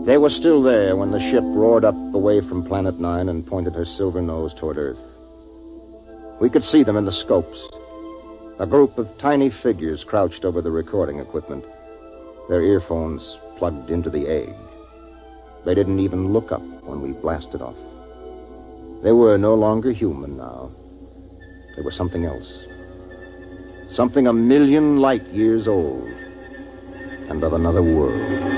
They were still there when the ship roared up away from Planet 9 and pointed her silver nose toward Earth. We could see them in the scopes. A group of tiny figures crouched over the recording equipment, their earphones plugged into the egg. They didn't even look up when we blasted off. They were no longer human now. They were something else. Something 1,000,000 light years old and of another world.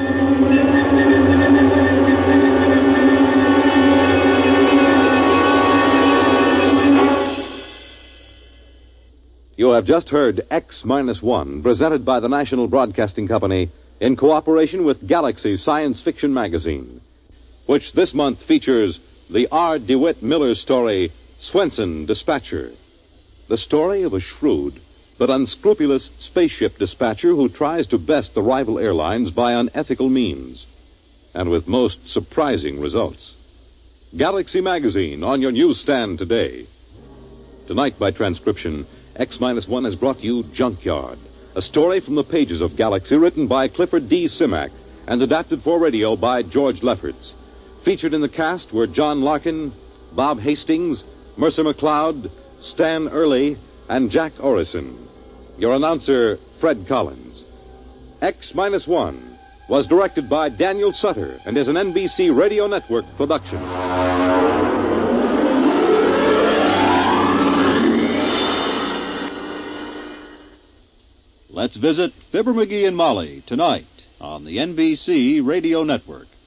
You have just heard X-1, presented by the National Broadcasting Company in cooperation with Galaxy Science Fiction Magazine, which this month features the R. DeWitt Miller story, Swenson, Dispatcher. The story of a shrewd but unscrupulous spaceship dispatcher who tries to best the rival airlines by unethical means, and with most surprising results. Galaxy Magazine on your newsstand today. Tonight, by transcription, X-1 has brought you Junkyard, a story from the pages of Galaxy written by Clifford D. Simak and adapted for radio by George Lefferts. Featured in the cast were John Larkin, Bob Hastings, Mercer McLeod, Stan Early, and Jack Orison. Your announcer, Fred Collins. X-1 was directed by Daniel Sutter and is an NBC Radio Network production. Let's visit Fibber McGee and Molly tonight on the NBC Radio Network.